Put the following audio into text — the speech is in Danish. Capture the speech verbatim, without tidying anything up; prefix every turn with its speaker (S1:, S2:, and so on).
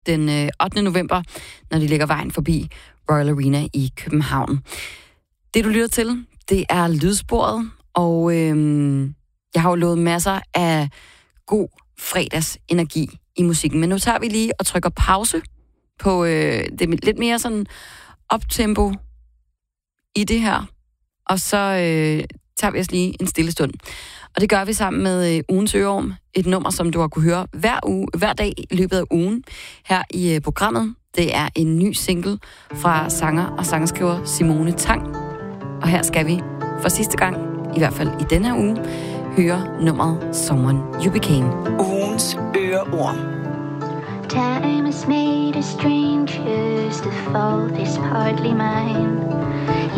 S1: den øh, ottende november, når de lægger vejen forbi Royal Arena i København. Det, du lytter til, det er Lydsporet, og øh, jeg har jo lovet masser af god fredagsenergi i musikken. Men nu tager vi lige og trykker pause på øh, det lidt mere sådan optempo i det her. Og så øh, tager vi os lige en stille stund. Og det gør vi sammen med øh, ugens Øreorm. Et nummer, som du har kunne høre hver, uge, hver dag i løbet af ugen her i øh, programmet. Det er en ny single fra sanger og sangskriver Simone Tang. Og her skal vi for sidste gang, i hvert fald i denne her uge, høre nummeret Someone You Became.
S2: Ugens Øreorm.
S3: Time has made us strangers, the fault is partly mine.